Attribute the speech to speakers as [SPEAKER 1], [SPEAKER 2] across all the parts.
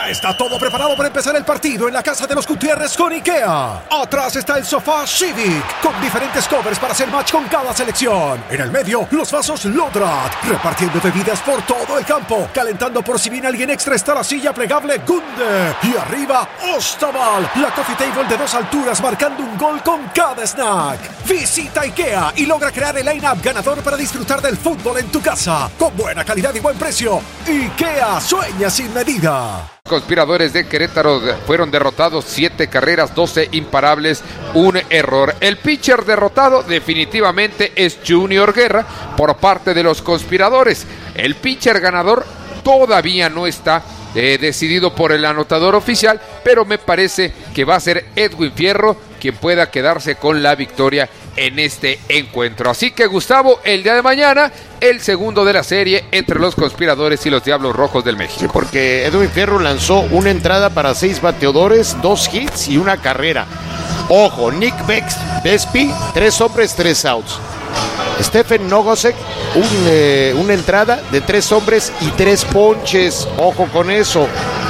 [SPEAKER 1] Ya está todo preparado para empezar el partido en la casa de los Gutiérrez con IKEA. Atrás está el sofá Civic, con diferentes covers para hacer match con cada selección. En el medio, los vasos Lodrat, repartiendo bebidas por todo el campo. Calentando por si viene alguien extra está la silla plegable Gunde. Y arriba, Ostaval, la coffee table de 2 alturas marcando un gol con cada snack. Visita IKEA y logra crear el line-up ganador para disfrutar del fútbol en tu casa. Con buena calidad y buen precio. IKEA sueña sin medida.
[SPEAKER 2] Conspiradores de Querétaro fueron derrotados 7 carreras, 12 imparables, un error. El pitcher derrotado definitivamente es Junior Guerra por parte de los Conspiradores. El pitcher ganador todavía no está decidido por el anotador oficial, pero me parece que va a ser Edwin Fierro quien pueda quedarse con la victoria en este encuentro. Así que, Gustavo, el día de mañana, el segundo de la serie entre los Conspiradores y los Diablos Rojos del México.
[SPEAKER 3] Sí, porque Edwin Fierro lanzó una entrada para 6 bateadores, 2 hits y una carrera. Ojo, Nick Vespi, 3 hombres, 3 outs. Stephen Nogosek, una entrada de 3 hombres y 3 ponches. Ojo con eso.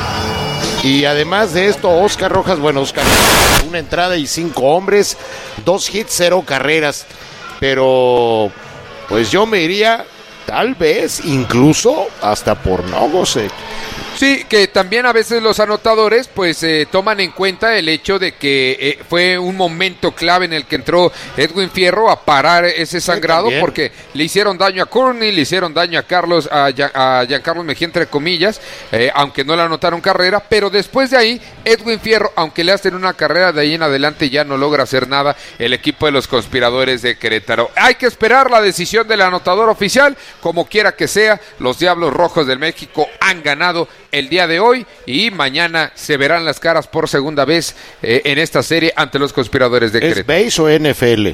[SPEAKER 3] Y además de esto, Oscar Rojas, una entrada y 5 hombres, 2 hits, 0 carreras. Pero pues yo me iría tal vez incluso hasta por Nogosek.
[SPEAKER 2] Sí, que también a veces los anotadores pues toman en cuenta el hecho de que fue un momento clave en el que entró Edwin Fierro a parar ese sangrado, sí, porque le hicieron daño a Courtney, le hicieron daño a Giancarlo Mejía, entre comillas, aunque no le anotaron carrera, pero después de ahí Edwin Fierro, aunque le hacen una carrera, de ahí en adelante ya no logra hacer nada el equipo de los Conspiradores de Querétaro. Hay que esperar la decisión del anotador oficial, como quiera que sea, los Diablos Rojos del México han ganado el día de hoy y mañana se verán las caras por segunda vez en esta serie ante los Conspiradores de Querétaro.
[SPEAKER 3] ¿Es base o NFL?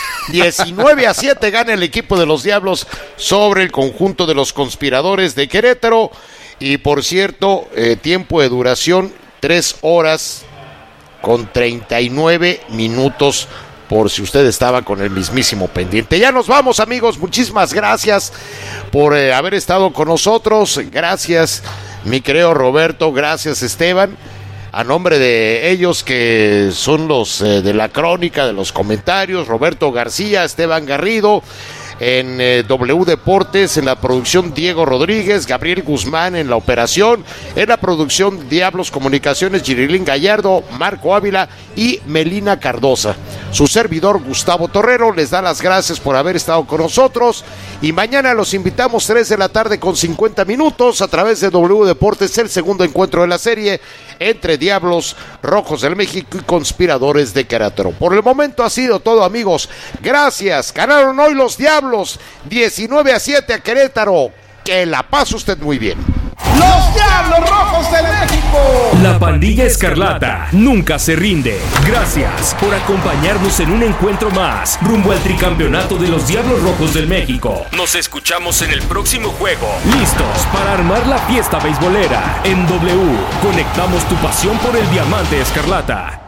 [SPEAKER 3] 19-7 gana el equipo de los Diablos sobre el conjunto de los Conspiradores de Querétaro. Y por cierto, tiempo de duración 3 horas con 39 minutos, por si usted estaba con el mismísimo pendiente. Ya nos vamos, amigos, muchísimas gracias por haber estado con nosotros. Gracias, mi querido Roberto, gracias, Esteban. A nombre de ellos que son los de la crónica, de los comentarios, Roberto García, Esteban Garrido, en W Deportes, en la producción Diego Rodríguez, Gabriel Guzmán en la operación, en la producción Diablos Comunicaciones, Girilín Gallardo, Marco Ávila y Melina Cardosa. Su servidor Gustavo Torrero les da las gracias por haber estado con nosotros y mañana los invitamos 3 de la tarde con 50 minutos a través de W Deportes, el segundo encuentro de la serie entre Diablos Rojos del México y Conspiradores de Querétaro. Por el momento ha sido todo, amigos. Gracias. Ganaron hoy los Diablos 19-7 a Querétaro. Que la pase usted muy bien.
[SPEAKER 4] ¡Los Diablos Rojos de México!
[SPEAKER 5] La pandilla escarlata nunca se rinde. Gracias por acompañarnos en un encuentro más rumbo al tricampeonato de los Diablos Rojos del México. Nos escuchamos en el próximo juego. Listos para armar la fiesta beisbolera. En W, conectamos tu pasión por el diamante escarlata.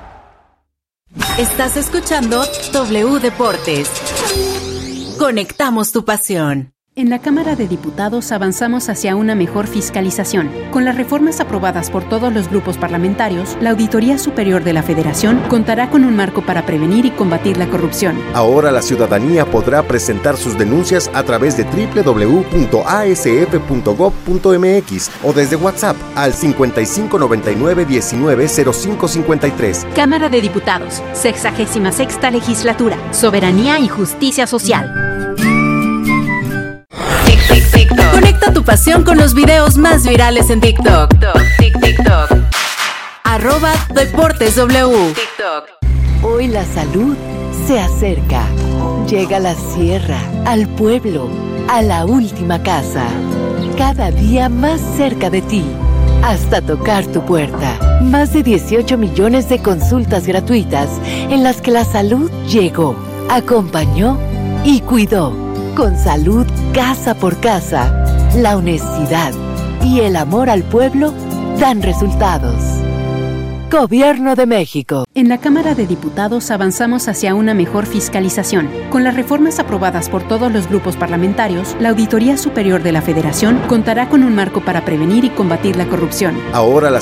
[SPEAKER 6] Estás escuchando W Deportes. Conectamos tu pasión.
[SPEAKER 7] En la Cámara de Diputados avanzamos hacia una mejor fiscalización. Con las reformas aprobadas por todos los grupos parlamentarios, la Auditoría Superior de la Federación contará con un marco para prevenir y combatir la corrupción.
[SPEAKER 8] Ahora la ciudadanía podrá presentar sus denuncias a través de www.asf.gov.mx o desde WhatsApp al 5599190553.
[SPEAKER 7] Cámara de Diputados, 66ª Legislatura, Soberanía y Justicia Social.
[SPEAKER 6] Conecta tu pasión con los videos más virales en TikTok. @DeportesW.
[SPEAKER 9] Hoy la salud se acerca. Llega a la sierra, al pueblo, a la última casa. Cada día más cerca de ti, hasta tocar tu puerta. Más de 18 millones de consultas gratuitas en las que la salud llegó, acompañó y cuidó. Con salud casa por casa, la honestidad y el amor al pueblo dan resultados. Gobierno de México.
[SPEAKER 7] En la Cámara de Diputados avanzamos hacia una mejor fiscalización. Con las reformas aprobadas por todos los grupos parlamentarios, la Auditoría Superior de la Federación contará con un marco para prevenir y combatir la corrupción.
[SPEAKER 8] Ahora la